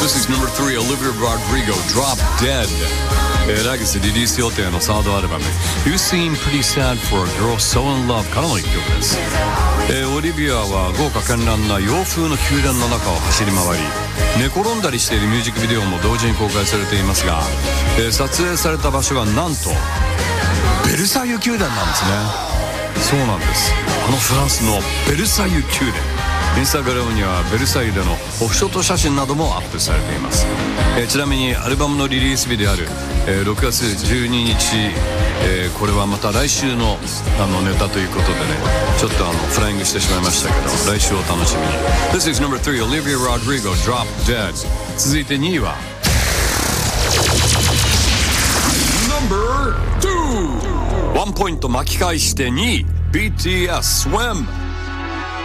This is number 3, Olivia Rodrigo, Drop Dead。来月リリース予定のサードアルバム You Seem Pretty Sad for a Girl So in Love からの一曲です。オリビアは豪華絢爛な洋風の宮殿の中を走り回り、寝転んだりしているミュージックビデオも同時に公開されていますが、撮影された場所がなんとベルサイユ宮殿なんですね。そうなんです。フランスのベルサイユ宮殿、インスタグラムにはベルサイユでのオフショット写真などもアップされています。ちなみにアルバムのリリース日である、6月12日、これはまた来週のネタということでね、ちょっとフライングしてしまいましたけど、来週お楽しみに。 This is number 3, Olivia Rodrigo, Drop Dead。 続いて2位は Number 2、 1ポイント巻き返して2位、 BTS Swim。